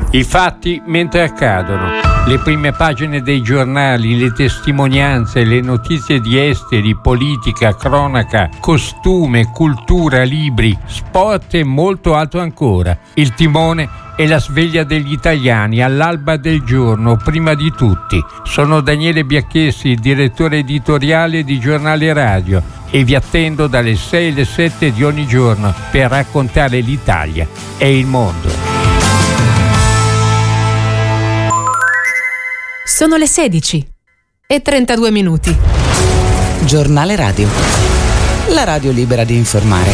I fatti mentre accadono. Le prime pagine dei giornali, le testimonianze, le notizie di esteri, politica, cronaca, costume, cultura, libri, sport e molto altro ancora. Il timone è la sveglia degli italiani all'alba del giorno, prima di tutti. Sono Daniele Biacchessi, direttore editoriale di Giornale Radio, e vi attendo dalle 6 alle 7 di ogni giorno per raccontare l'Italia e il mondo. Sono le 16:32. Giornale Radio. La radio libera di informare.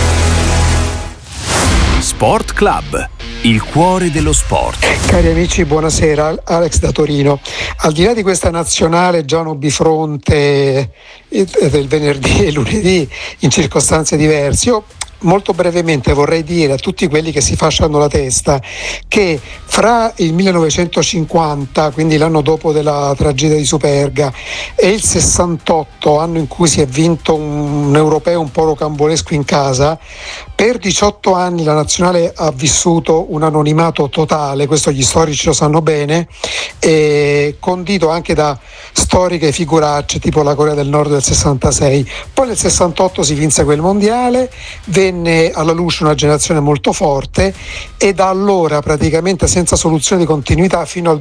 Sport Club, il cuore dello sport. Cari amici, buonasera. Alex da Torino. Al di là di questa nazionale giallo bifronte del venerdì e lunedì in circostanze diverse, io molto brevemente vorrei dire a tutti quelli che si fasciano la testa che fra il 1950, quindi l'anno dopo della tragedia di Superga, e il 68, anno in cui si è vinto un europeo un po' rocambolesco in casa, per 18 anni la nazionale ha vissuto un anonimato totale, questo gli storici lo sanno bene, e condito anche da storiche figuracce tipo la Corea del Nord del 66. Poi nel 68 si vinse quel mondiale, venne alla luce una generazione molto forte, e da allora praticamente senza soluzione di continuità fino al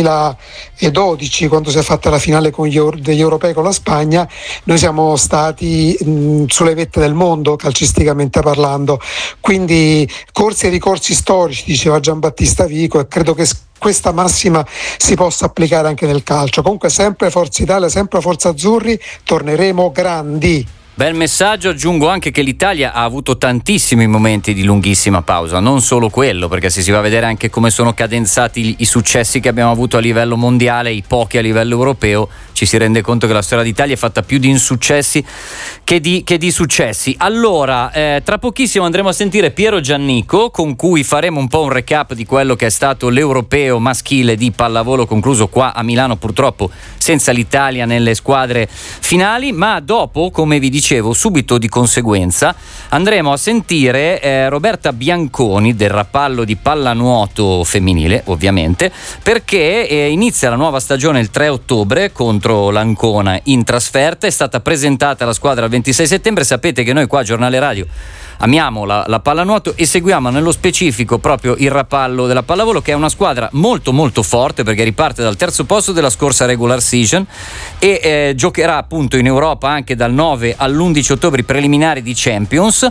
2012, quando si è fatta la finale degli europei con la Spagna, noi siamo stati sulle vette del mondo calcisticamente parlando. Quindi corsi e ricorsi storici, diceva Giambattista Vico, e credo che questa massima si possa applicare anche nel calcio. Comunque sempre Forza Italia, sempre Forza Azzurri, torneremo grandi. Bel messaggio. Aggiungo anche che l'Italia ha avuto tantissimi momenti di lunghissima pausa, non solo quello, perché se si va a vedere anche come sono cadenzati i successi che abbiamo avuto a livello mondiale, i pochi a livello europeo, ci si rende conto che la storia d'Italia è fatta più di insuccessi che di successi. Allora, tra pochissimo andremo a sentire Piero Giannico, con cui faremo un po' un recap di quello che è stato l'europeo maschile di pallavolo concluso qua a Milano, purtroppo senza l'Italia nelle squadre finali, ma dopo, come vi dicevo, subito di conseguenza andremo a sentire Roberta Bianconi del Rapallo di pallanuoto femminile, ovviamente, perché inizia la nuova stagione il 3 ottobre contro l'Ancona in trasferta. È stata presentata la squadra il 26 settembre. Sapete che noi qua a Giornale Radio amiamo la pallanuoto e seguiamo nello specifico proprio il Rapallo della pallavolo, che è una squadra molto molto forte perché riparte dal terzo posto della scorsa regular season e giocherà appunto in Europa anche dal 9 all'11 ottobre i preliminari di Champions,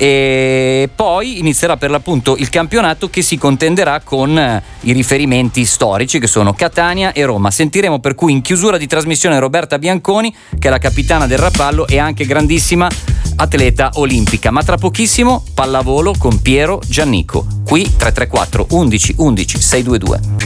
e poi inizierà per l'appunto il campionato, che si contenderà con i riferimenti storici che sono Catania e Roma. Sentiremo per cui in chiusura di trasmissione Roberta Bianconi, che è la capitana del Rapallo e anche grandissima atleta olimpica. Ma tra pochissimo pallavolo con Piero Giannico, qui 334 11 11 622.